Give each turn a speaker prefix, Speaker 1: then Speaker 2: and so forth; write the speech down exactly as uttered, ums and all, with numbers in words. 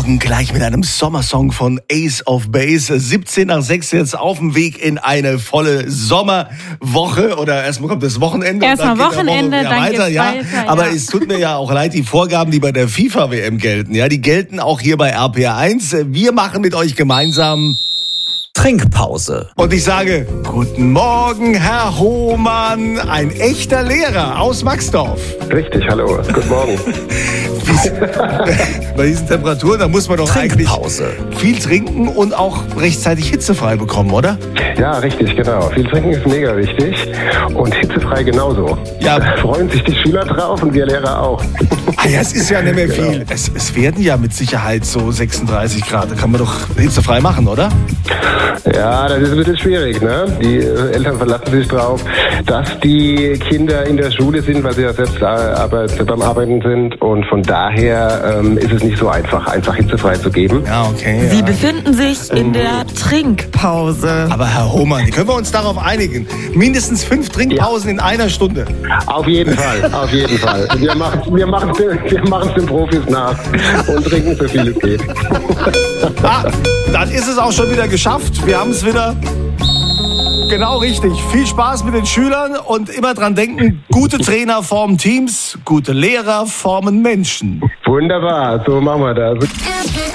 Speaker 1: Morgen gleich mit einem Sommersong von Ace of Base. siebzehn nach sechs jetzt auf dem Weg in eine volle Sommerwoche. Oder erstmal kommt das Wochenende.
Speaker 2: Erstmal Wochenende,
Speaker 1: Woche, ja,
Speaker 2: dann
Speaker 1: weiter,
Speaker 2: geht's
Speaker 1: ja.
Speaker 2: weiter.
Speaker 1: Aber
Speaker 2: ja.
Speaker 1: es tut mir ja auch leid, die Vorgaben, die bei der FIFA-W M gelten, ja, die gelten auch hier bei R P R eins. Wir machen mit euch gemeinsam
Speaker 3: Trinkpause.
Speaker 1: Und ich sage, guten Morgen, Herr Hohmann, ein echter Lehrer aus Maxdorf.
Speaker 4: Richtig, hallo, guten Morgen.
Speaker 1: Bei diesen Temperaturen, da muss man doch eigentlich
Speaker 3: Trinkpause.
Speaker 1: viel trinken und auch rechtzeitig hitzefrei bekommen, oder?
Speaker 4: Ja, richtig, genau. Viel trinken ist mega wichtig und hitzefrei genauso.
Speaker 1: Ja.
Speaker 4: Da freuen sich die Schüler drauf und wir Lehrer auch.
Speaker 1: Ah ja, es ist ja nicht mehr
Speaker 4: Genau.
Speaker 1: viel. Es, es werden ja mit Sicherheit so sechsunddreißig Grad. Da kann man doch hitzefrei machen, oder?
Speaker 4: Ja, das ist ein bisschen schwierig, ne? Die äh, Eltern verlassen sich drauf, dass die Kinder in der Schule sind, weil sie ja selbst äh, Arbeit, beim Arbeiten sind und von daher ähm, ist es nicht so einfach, einfach hitzefrei zu geben.
Speaker 1: Ja, okay.
Speaker 5: Sie
Speaker 1: Ja.
Speaker 5: befinden sich in der Trinkpause.
Speaker 1: Aber Herr Hohmann, können wir uns darauf einigen? Mindestens fünf Trinkpausen in einer Stunde.
Speaker 4: Auf jeden Fall, auf jeden Fall. Wir machen wir machen wir machen den Profis nach und trinken so viel es geht.
Speaker 1: Ah, dann ist es auch schon wieder geschafft. Wir haben es wieder. Genau richtig. Viel Spaß mit den Schülern und immer dran denken, gute Trainer formen Teams, gute Lehrer formen Menschen.
Speaker 4: Wunderbar, so machen wir das.